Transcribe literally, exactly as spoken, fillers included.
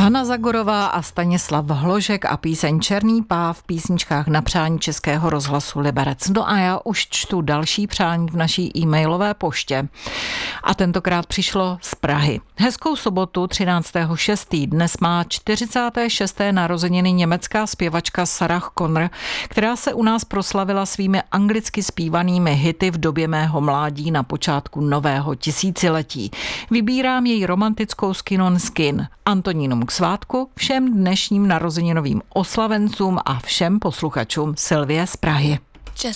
Hana Zagorová a Stanislav Hložek a píseň Černý páv v písničkách na přání Českého rozhlasu Liberec. No a já už čtu další přání v naší e-mailové poště. A tentokrát přišlo z Prahy. Hezkou sobotu třináctého šestého Dnes má čtyřicáté šesté narozeniny německá zpěvačka Sarah Connor, která se u nás proslavila svými anglicky zpívanými hity v době mého mládí na počátku nového tisíciletí. Vybírám její romantickou Skin on Skin. Antonínům k svátku, všem dnešním narozeninovým oslavencům a všem posluchačům Sylvie z Prahy.